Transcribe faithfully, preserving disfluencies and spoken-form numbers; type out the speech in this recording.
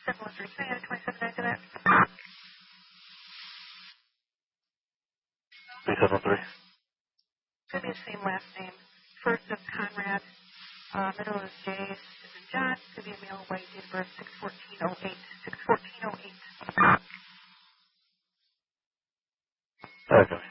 seven one three, can I add a twenty-seven nine to that? three seven one three. It's going to be the same last name. First is Conrad, uh, middle is J, is in John, it's going to be a male, white, date of birth six fourteen oh eight, six fourteen oh eight. Okay.